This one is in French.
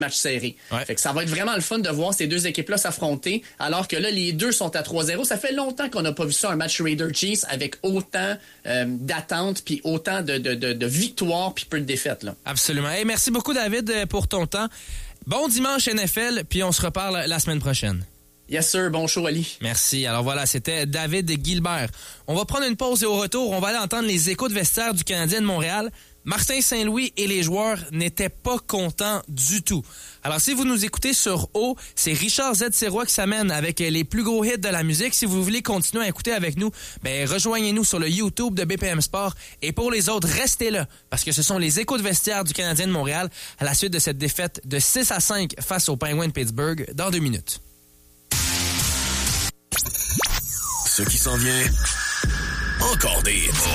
match serré. Ouais. Fait que ça va être vraiment le fun de voir ces deux équipes-là s'affronter, alors que là, les deux sont à 3-0. Ça fait longtemps qu'on n'a pas vu ça, un match Raiders-Chiefs avec autant d'attentes, puis autant de victoires, puis peu de défaites. Là. Absolument. Hey, merci beaucoup, David, pour ton temps. Bon dimanche NFL, puis on se reparle la semaine prochaine. Yes, sir. Bon show, Ali. Merci. Alors voilà, c'était David Guilbert. On va prendre une pause et au retour, on va aller entendre les échos de vestiaire du Canadien de Montréal. Martin Saint-Louis et les joueurs n'étaient pas contents du tout. Alors, si vous nous écoutez sur O, c'est Richard Z. Sirois qui s'amène avec les plus gros hits de la musique. Si vous voulez continuer à écouter avec nous, ben rejoignez-nous sur le YouTube de BPM Sport. Et pour les autres, restez là, parce que ce sont les échos de vestiaire du Canadien de Montréal à la suite de cette défaite de 6-5 face aux Penguins de Pittsburgh dans 2 minutes. Ce qui s'en vient, encore des